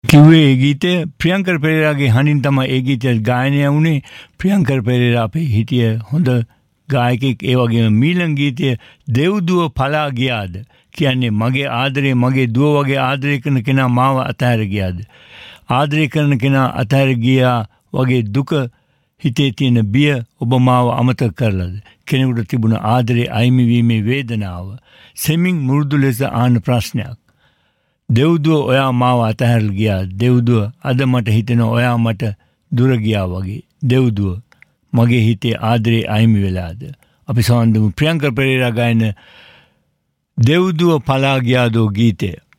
කිව්වේ ඒ ගීතය ප්‍රියංකර් පෙරේරාගේ හඬින් තමයි ඒ ගීතය ගායනය වුණේ. ප්‍රියංකර් පෙරේරා අපේ හිටිය හොඳ ගායකෙක්. ඒ වගේම මීළඟ ගීතය දෙව්දුව පලා ගියාද කියන්නේ මගේ ආදරේ මගේ දුව වගේ ආදරය කරන කෙනා මාව අතහැර ගියාද. ආදරය කරන කෙනා අතහැර ගියා වගේ දුක හිතේ තියෙන බිය ඔබ මාව අමතක කරලාද. කෙනෙකුට තිබුණ ආදරේ අයිමි වීමේ වේදනාව. සෙමින් මුරුදු ලෙස ආන ප්‍රශ්නයක්. දෙව්දුව ඔයා මාව අතහැර ගියා. දෙව්දුව අද මට හිතෙන ඔයා මට දුර ගියා වගේ. දෙව්දුව මගේ හිතේ ආදරේ අයිමි වෙලාද. අපි සවන්දමු ප්‍රියංකර් පෙරේරා ගායන දෙව්දුව පලා ගියාදෝ ගීතය.